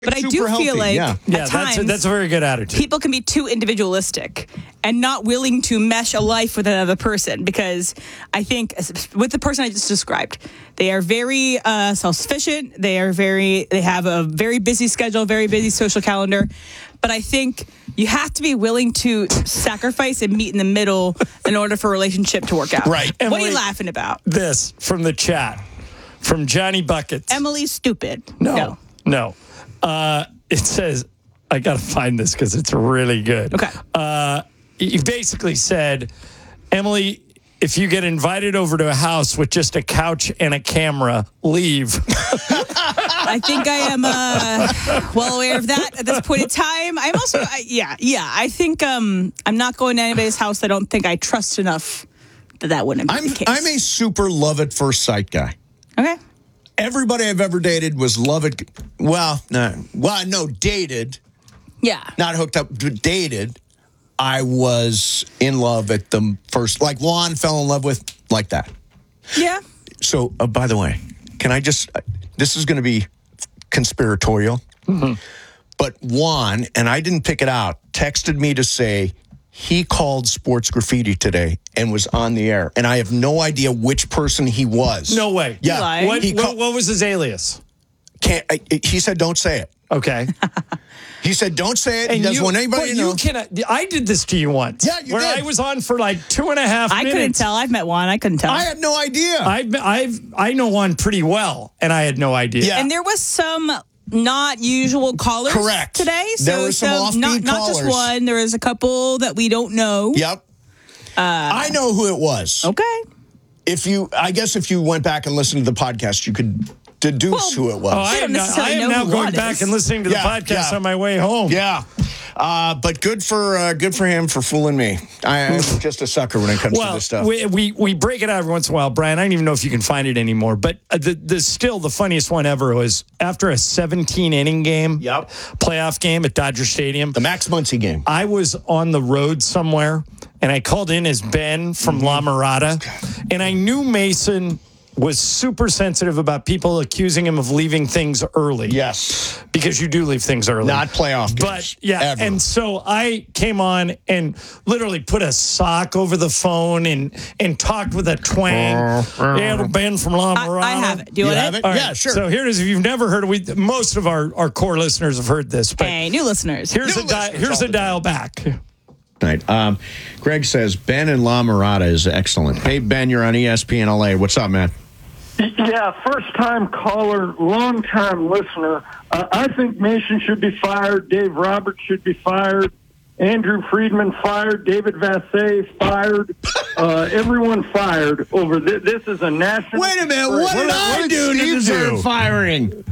But I do feel like at times that's a very good attitude. People can be too individualistic and not willing to mesh a life with another person, because I think with the person I just described, they are very self-sufficient. They have a very busy schedule, very busy social calendar. But I think you have to be willing to sacrifice and meet in the middle in order for a relationship to work out. Right. Emily, what are you laughing about? This from the chat, from Johnny Buckets. Emily's stupid. No. It says, I got to find this because it's really good. Okay. He basically said, Emily, if you get invited over to a house with just a couch and a camera, leave. I think I am well aware of that at this point in time. I'm also, I think I'm not going to anybody's house I don't think I trust enough that wouldn't be the case. I'm a super love at first sight guy. Okay. Everybody I've ever dated was love it. No, dated. Yeah. Not hooked up, but dated. I was in love at the first, like Juan fell in love with, like that. Yeah. So, by the way, can I just, this is going to be conspiratorial, but Juan, and I didn't pick it out, texted me to say he called Sports Graffiti today and was on the air. And I have no idea which person he was. No way. Yeah. What was his alias? He said, don't say it. Okay. He said, don't say it. He doesn't want anybody to know. I did this to you once. Yeah, you did. I was on for like 2.5 minutes. I couldn't tell. I've met Juan. I couldn't tell. I had no idea. I know Juan pretty well, and I had no idea. Yeah. And there was some not usual callers today. So there were some offbeat not just one. There was a couple that we don't know. Yep. I know who it was. Okay. I guess if you went back and listened to the podcast, you could deduce who it was. I am now going back and listening to the podcast on my way home. Yeah. But good for him for fooling me. I'm just a sucker when it comes to this stuff. We break it out every once in a while, Brian. I don't even know if you can find it anymore. But still the funniest one ever was after a 17-inning game, playoff game at Dodger Stadium. The Max Muncy game. I was on the road somewhere, and I called in as Ben from La Mirada. And I knew Mason was super sensitive about people accusing him of leaving things early. Yes. Because you do leave things early. Not playoff games. But, ever. And so I came on and literally put a sock over the phone and talked with a twang. Yeah, Ben from La Mirada. I have it. Do you want have it? All right, yeah, sure. So here it is. If you've never heard it, most of our core listeners have heard this. But hey, new listeners. Here's a dial back. Right. Greg says, Ben and La Mirada is excellent. Hey, Ben, you're on ESPN LA. What's up, man? Yeah, first-time caller, long-time listener. I think Mason should be fired. Dave Roberts should be fired. Andrew Friedman fired. David Vassay fired. Everyone fired over this. This is a national... Wait a minute. What did I do to deserve firing?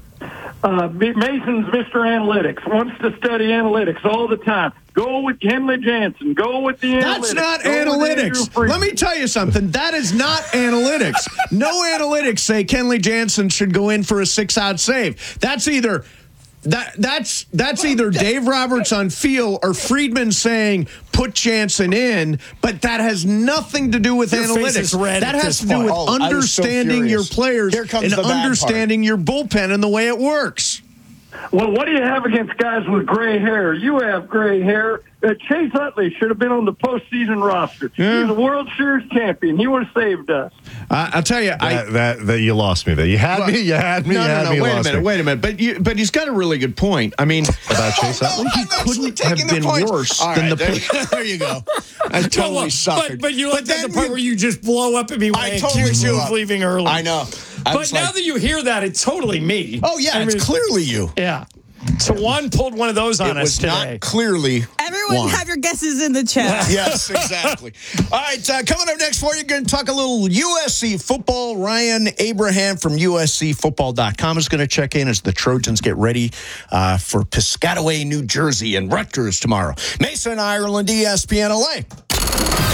Mason's Mr. Analytics, wants to study analytics all the time. Go with Kenley Jansen. Go with the analytics. That's not analytics. Let me tell you something. That is not analytics. No analytics say Kenley Jansen should go in for a 6-out save. That's either... That's either Dave Roberts on field or Friedman saying put Jansen in, but that has nothing to do with analytics. That has to do with understanding your players and understanding your bullpen and the way it works. Well, what do you have against guys with gray hair? You have gray hair. Chase Utley should have been on the postseason roster. Yeah. He's a World Series champion. He would have saved us. I'll tell you, that you lost me there. You had me. No. Wait a minute. But he's got a really good point. I mean, about Chase Utley, he couldn't have been worse than the. There you go. I totally suckered. But you're like at the point where you just blow up at me when I totally accuse you of leaving early. I know. But now that you hear that, it's totally me. Oh yeah, it's clearly you. Yeah. So Juan pulled one of those on us today. Not clearly. Everyone have your guesses in the chat. Yes, exactly. All right, coming up next for you, going to talk a little USC football. Ryan Abraham from USCFootball.com is going to check in as the Trojans get ready for Piscataway, New Jersey, and Rutgers tomorrow. Mason, Ireland, ESPN LA.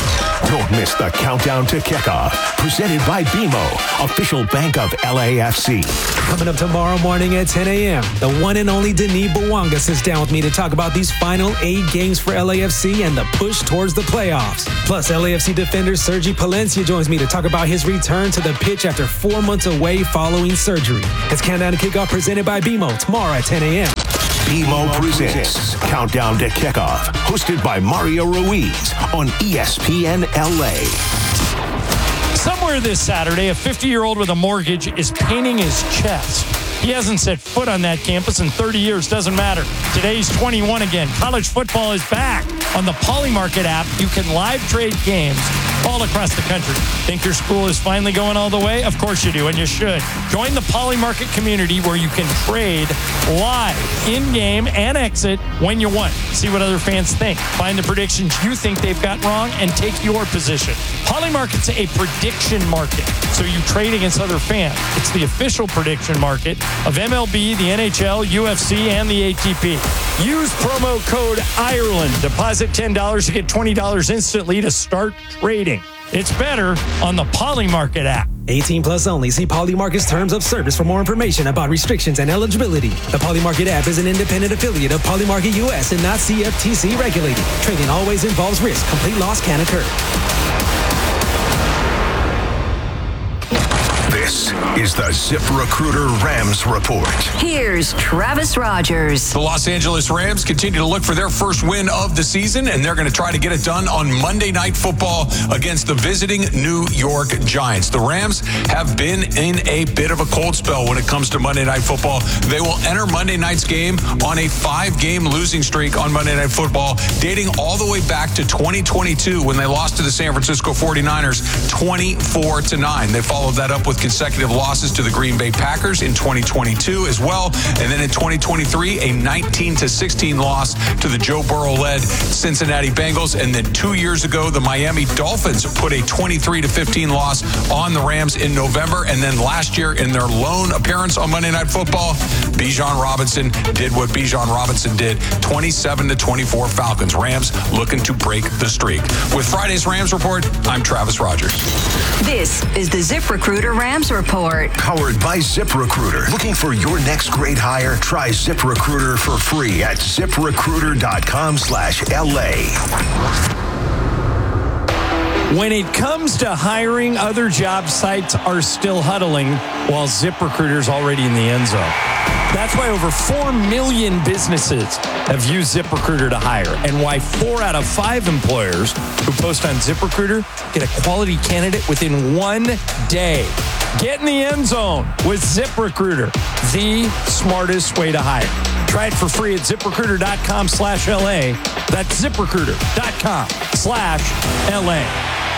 Don't miss the countdown to kickoff. Presented by BMO, official bank of LAFC. Coming up tomorrow morning at 10 a.m., the one and only Denis Bouanga sits down with me to talk about these final 8 games for LAFC and the push towards the playoffs. Plus, LAFC defender Sergi Palencia joins me to talk about his return to the pitch after 4 months away following surgery. It's Countdown to Kickoff presented by BMO tomorrow at 10 a.m. BMO presents Countdown to Kickoff, hosted by Mario Ruiz on ESPN LA. Somewhere this Saturday, a 50-year-old with a mortgage is painting his chest. He hasn't set foot on that campus in 30 years. Doesn't matter. Today's 21 again. College football is back. On the Polymarket app, you can live trade games all across the country. Think your school is finally going all the way? Of course you do, and you should. Join the Polymarket community where you can trade live, in-game, and exit when you want. See what other fans think. Find the predictions you think they've got wrong and take your position. Polymarket's a prediction market, so you trade against other fans. It's the official prediction market of MLB, the NHL, UFC, and the ATP. Use promo code Ireland. Deposit $10 to get $20 instantly to start trading. It's better on the Polymarket app. 18 plus only. See Polymarket's terms of service for more information about restrictions and eligibility. The Polymarket app is an independent affiliate of Polymarket US and not CFTC regulated. Trading always involves risk. Complete loss can occur. This is the ZipRecruiter Rams Report. Here's Travis Rogers. The Los Angeles Rams continue to look for their first win of the season, and they're going to try to get it done on Monday Night Football against the visiting New York Giants. The Rams have been in a bit of a cold spell when it comes to Monday Night Football. They will enter Monday night's game on a 5-game losing streak on Monday Night Football, dating all the way back to 2022 when they lost to the San Francisco 49ers 24-9. They followed that up with consecutive losses to the Green Bay Packers in 2022 as well. And then in 2023, a 19-16 loss to the Joe Burrow-led Cincinnati Bengals. And then 2 years ago, the Miami Dolphins put a 23-15 loss on the Rams in November. And then last year, in their lone appearance on Monday Night Football, Bijan Robinson did what Bijan Robinson did, 27-24 Falcons. Rams looking to break the streak. With Friday's Rams Report, I'm Travis Rogers. This is the ZipRecruiter Rams Report. Powered by ZipRecruiter. Looking for your next great hire? Try ZipRecruiter for free at ZipRecruiter.com/LA. When it comes to hiring, other job sites are still huddling while ZipRecruiter's already in the end zone. That's why over 4 million businesses have used ZipRecruiter to hire, and why 4 out of 5 employers who post on ZipRecruiter get a quality candidate within 1 day. Get in the end zone with ZipRecruiter, the smartest way to hire. Try it for free at ZipRecruiter.com/LA. That's ZipRecruiter.com/LA.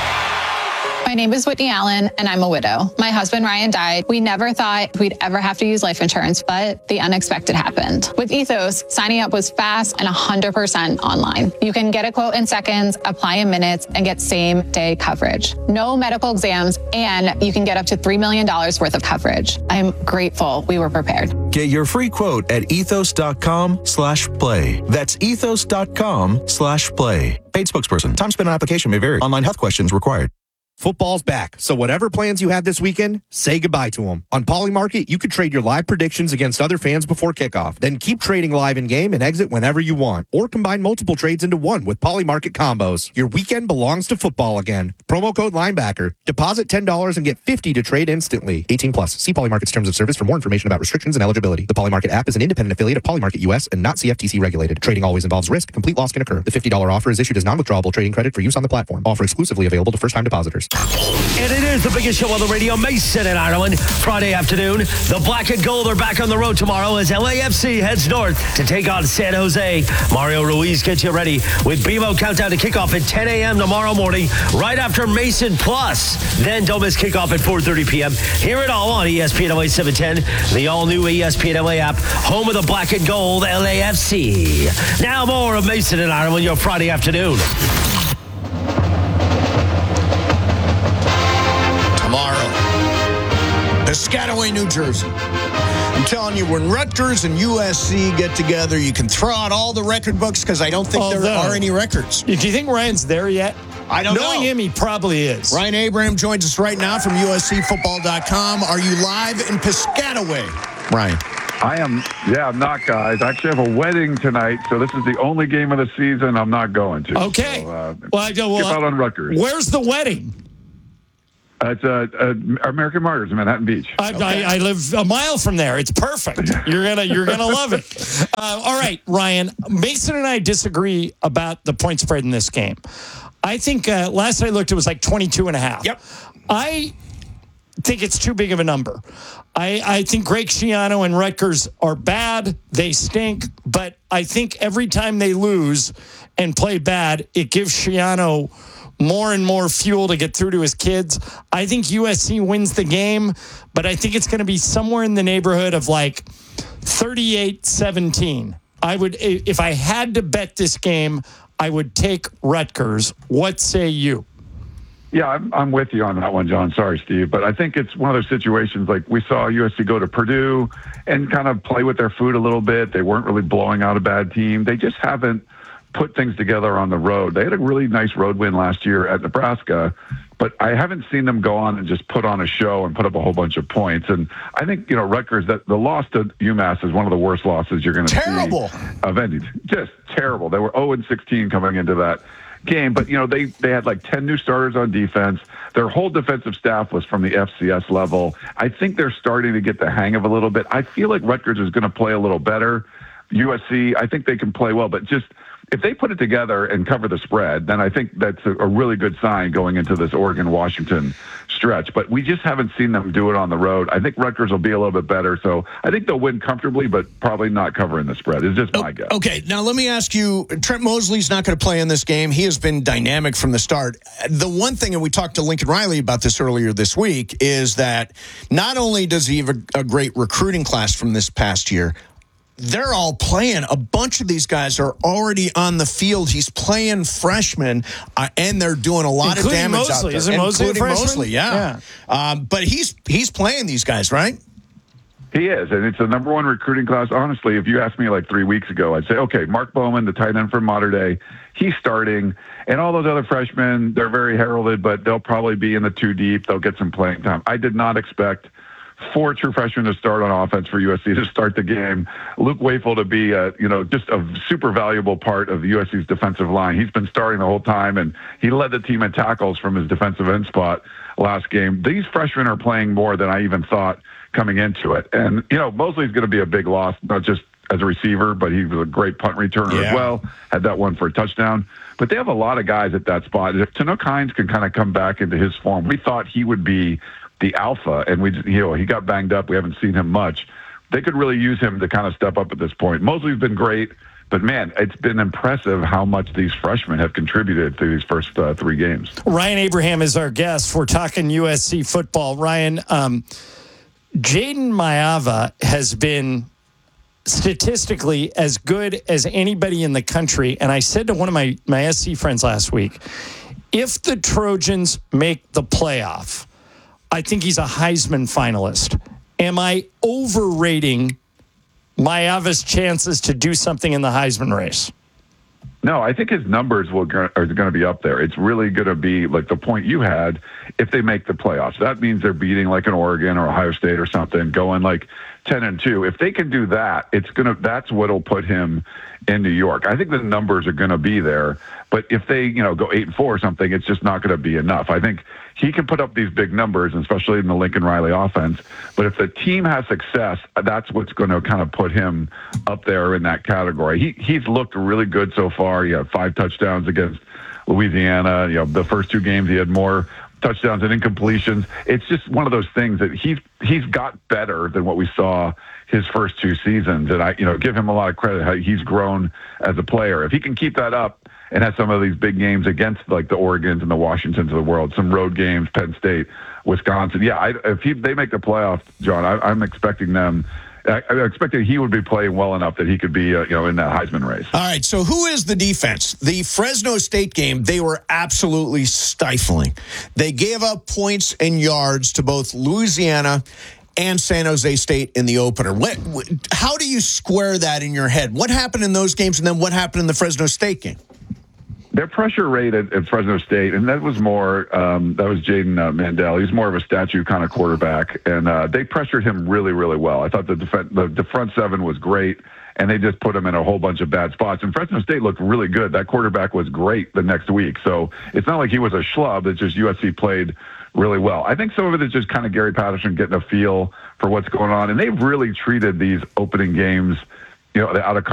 My name is Whitney Allen, and I'm a widow. My husband, Ryan, died. We never thought we'd ever have to use life insurance, but the unexpected happened. With Ethos, signing up was fast and 100% online. You can get a quote in seconds, apply in minutes, and get same-day coverage. No medical exams, and you can get up to $3 million worth of coverage. I'm grateful we were prepared. Get your free quote at ethos.com/play. That's ethos.com/play. Paid spokesperson. Time spent on application may vary. Online health questions required. Football's back, so whatever plans you had this weekend, say goodbye to them. On Polymarket, you could trade your live predictions against other fans before kickoff. Then keep trading live in-game and exit whenever you want. Or combine multiple trades into one with Polymarket combos. Your weekend belongs to football again. Promo code Linebacker. Deposit $10 and get $50 to trade instantly. 18 plus. See Polymarket's terms of service for more information about restrictions and eligibility. The Polymarket app is an independent affiliate of Polymarket US and not CFTC regulated. Trading always involves risk. Complete loss can occur. The $50 offer is issued as non-withdrawable trading credit for use on the platform. Offer exclusively available to first-time depositors. And it is the biggest show on the radio, Mason in Ireland, Friday afternoon. The Black and Gold are back on the road tomorrow as LAFC heads north to take on San Jose. Mario Ruiz gets you ready with BMO Countdown to kickoff at 10 a.m. tomorrow morning, right after Mason Plus. Then don't miss kickoff at 4:30 p.m. Hear it all on ESPN LA 710, the all-new ESPN LA app, home of the Black and Gold LAFC. Now more of Mason in Ireland, your Friday afternoon. Piscataway, New Jersey. I'm telling you, when Rutgers and USC get together, you can throw out all the record books because I don't think there are any records. Do you think Ryan's there yet? I don't know. Knowing him, he probably is. Ryan Abraham joins us right now from USCFootball.com. Are you live in Piscataway, Ryan? I am. Yeah, I'm not, guys. I actually have a wedding tonight, so this is the only game of the season I'm not going to. Okay. So, well, skip out on Rutgers. Where's the wedding? It's American Martyrs in Manhattan Beach. I live a mile from there. It's perfect. You're gonna love it. All right, Ryan. Mason and I disagree about the point spread in this game. I think last I looked, it was like 22.5. Yep. I think it's too big of a number. I think Greg Schiano and Rutgers are bad. They stink. But I think every time they lose and play bad, it gives Schiano more and more fuel to get through to his kids. I think USC wins the game, but I think it's going to be somewhere in the neighborhood of like 38-17. If I had to bet this game, I would take Rutgers. What say you? Yeah, I'm with you on that one, John. Sorry, Steve. But I think it's one of those situations like we saw USC go to Purdue and kind of play with their food a little bit. They weren't really blowing out a bad team. They just haven't put things together on the road. They had a really nice road win last year at Nebraska, but I haven't seen them go on and just put on a show and put up a whole bunch of points. And I think, Rutgers, that the loss to UMass is one of the worst losses you're going to see of any. Just terrible. They were 0-16 coming into that game, but they had like 10 new starters on defense. Their whole defensive staff was from the FCS level. I think they're starting to get the hang of a little bit. I feel like Rutgers is going to play a little better. USC, I think they can play well, but just if they put it together and cover the spread, then I think that's a really good sign going into this Oregon-Washington stretch. But we just haven't seen them do it on the road. I think Rutgers will be a little bit better, so I think they'll win comfortably, but probably not covering the spread. It's just my guess. Okay, now let me ask you, Trent Mosley's not going to play in this game. He has been dynamic from the start. The one thing, and we talked to Lincoln Riley about this earlier this week, is that not only does he have a great recruiting class from this past year, they're all playing. A bunch of these guys are already on the field. He's playing freshmen, and they're doing a lot of damage out there. Isn't Mosley a freshman? Mosley, yeah. But he's playing these guys, right? He is, and it's the number one recruiting class. Honestly, if you asked me like 3 weeks ago, I'd say, okay, Mark Bowman, the tight end from Mater Dei, he's starting. And all those other freshmen, they're very heralded, but they'll probably be in the two deep. They'll get some playing time. I did not expect 4 true freshmen to start on offense for USC to start the game. Luke Wafel to be, just a super valuable part of USC's defensive line. He's been starting the whole time, and he led the team in tackles from his defensive end spot last game. These freshmen are playing more than I even thought coming into it. And, Mosley's going to be a big loss, not just as a receiver, but he was a great punt returner as well. Had that one for a touchdown. But they have a lot of guys at that spot. If Tanook Hines can kind of come back into his form, we thought he would be the alpha, and he got banged up. We haven't seen him much. They could really use him to kind of step up at this point. Mosley's been great, but man, it's been impressive how much these freshmen have contributed to these first 3 games. Ryan Abraham is our guest. We're talking USC football. Ryan, Jaden Maiava has been statistically as good as anybody in the country, and I said to one of my SC friends last week, if the Trojans make the playoff, I think he's a Heisman finalist. Am I overrating Maiava's chances to do something in the Heisman race? No, I think his numbers are going to be up there. It's really going to be like the point you had if they make the playoffs. That means they're beating like an Oregon or Ohio State or something, going like 10-2. If they can do that, that's what'll put him in New York. I think the numbers are going to be there, but if they, go 8-4 or something, it's just not going to be enough. I think he can put up these big numbers, especially in the Lincoln Riley offense. But if the team has success, that's what's going to kind of put him up there in that category. He's looked really good so far. He had 5 touchdowns against Louisiana. The first 2 games he had more touchdowns and incompletions. It's just one of those things that he's got better than what we saw his first 2 seasons. And I, give him a lot of credit how he's grown as a player. If he can keep that up and have some of these big games against like the Oregons and the Washingtons of the world, some road games, Penn State, Wisconsin. Yeah, if they make the playoffs, John, I'm expecting them. I expected he would be playing well enough that he could be, in that Heisman race. All right, so who is the defense? The Fresno State game, they were absolutely stifling. They gave up points and yards to both Louisiana and San Jose State in the opener. How do you square that in your head? What happened in those games, and then what happened in the Fresno State game? their pressure rate at Fresno State, and that was more, that was Jaden Mandel. He's more of a statue kind of quarterback, and they pressured him really, really well. I thought the front seven was great, and they just put him in a whole bunch of bad spots. And Fresno State looked really good. That quarterback was great the next week. So it's not like he was a schlub. It's just USC played really well. I think some of it is just kind of Gary Patterson getting a feel for what's going on, and they've really treated these opening games, out of